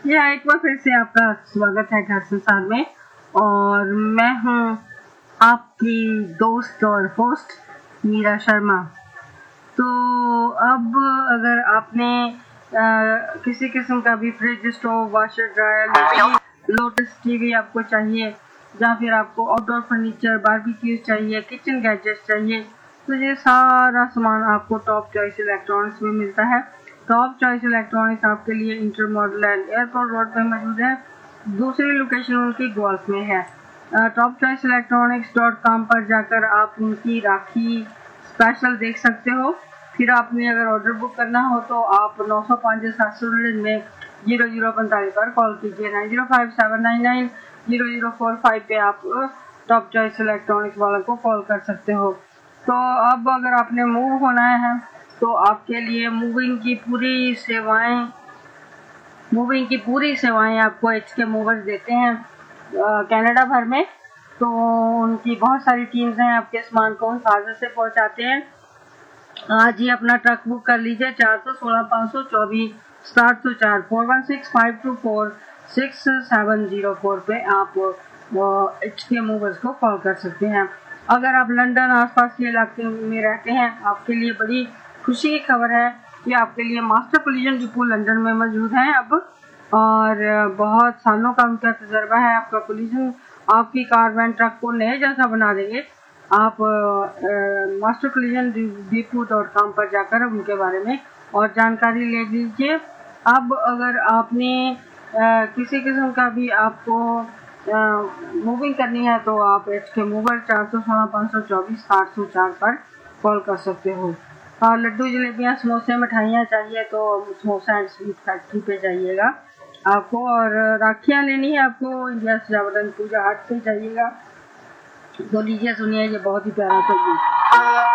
जी हाँ, एक बार फिर से आपका स्वागत है घर संसार में। और मैं हूँ आपकी दोस्त और होस्ट मीरा शर्मा। तो अब अगर आपने किसी किस्म का भी fridge, stove, washer, dryer, lotus TV आपको चाहिए, या फिर आपको आउटडोर फर्नीचर, बारबेक्यू चाहिए, किचन गैजेट्स चाहिए, तो ये सारा सामान आपको टॉप चॉइस इलेक्ट्रॉनिक्स में मिलता है। टॉप चॉइस इलेक्ट्रॉनिक्स आपके लिए inter model and airport road पे मौजूद है। दूसरी लोकेशन उनकी गोल्फ में है। टॉप चॉइस इलेक्ट्रॉनिक्स.com पर जाकर आप उनकी राखी स्पेशल देख सकते हो। फिर आपने अगर ऑर्डर बुक करना हो तो आप 905-799 में 0045 पर कॉल कीजिए। 9057990045 पे आप टॉप चॉइस इलेक्ट्रॉनिक्स वालों को कॉल कर सकते हो। तो अब अगर आपने मूव होना है तो आपके लिए मूविंग की पूरी सेवाएं आपको HK मूवर्स देते हैं कनाडा भर में। तो उनकी बहुत सारी टीम्स हैं, आपके सामान को हिफाजत से पहुंचाते हैं। आज ही अपना ट्रक बुक कर लीजिए 416-524-704 416-524-6704 पे आप HK मूवर्स को कॉल कर सकते हैं। अगर आप लंदन आसपास के इलाके में रहते हैं, आपके लिए बड़ी खुशी की खबर है कि आपके लिए मास्टर कोलिजन डिपो लंदन में मौजूद है अब। और बहुत सालों का उनका तजर्बा है। आपका कोलिजन आपकी कार वैन ट्रक को नए जैसा बना देंगे। आप मास्टर कोलिजन डिपो.com पर जाकर उनके बारे में और जानकारी ले लीजिए। अब अगर आपने किसी किस्म का भी आपको मूविंग करनी है तो आप HK मूवर 416-524-704 पर कॉल कर सकते हो। और लड्डू, जलेबियाँ, समोसे, मिठाइयाँ चाहिए तो समोसा एंड स्वीट फैक्ट्री पे जाइएगा आपको। और राखियाँ लेनी है आपको इंडिया सजावटन पूजा हाट से जाइएगा। तो लीजिए, सुनिए ये बहुत ही प्यारा सा गीत।